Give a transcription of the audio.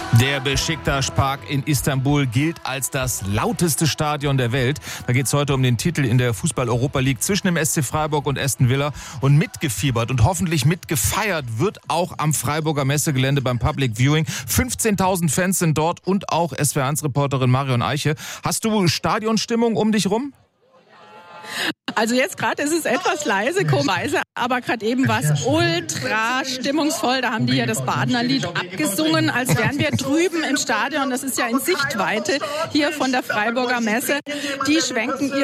Der Beşiktaş-Park in Istanbul gilt als das lauteste Stadion der Welt. Da geht es heute um den Titel in der Fußball-Europa League zwischen dem SC Freiburg und Aston Villa. Und mitgefiebert und hoffentlich mitgefeiert wird auch am Freiburger Messegelände beim Public Viewing. 15.000 Fans sind dort und auch SWR1-Reporterin Marion Eiche. Hast du Stadionstimmung um dich rum? Also jetzt gerade ist es etwas leise, komischerweise, aber gerade eben war es ultra stimmungsvoll. Da haben die ja das Badener Lied abgesungen, als wären wir drüben im Stadion. Das ist ja in Sichtweite hier von der Freiburger Messe. Die schwenken